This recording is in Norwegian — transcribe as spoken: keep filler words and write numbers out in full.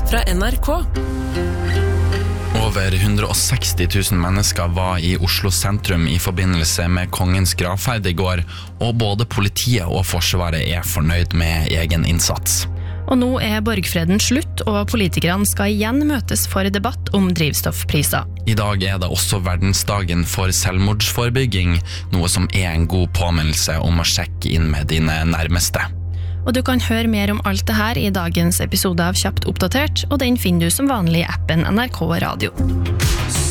fra N R K. Over hundre og seksti tusen mennesker var i Oslo sentrum i forbindelse med kongens gravferd i går, og både politiet og forsvaret er fornøyd med egen innsats. Og nå er borgfreden slutt, og politikerne skal igjen møtes for debatt om drivstoffpriser. I dag er det også verdensdagen for selvmordsforebygging, noe som er en god påminnelse om å sjekke inn med dine nærmeste. Og du kan høre mer om alt det her i dagens episode av Kjapt oppdatert, og den finner du som vanlig i appen N R K Radio.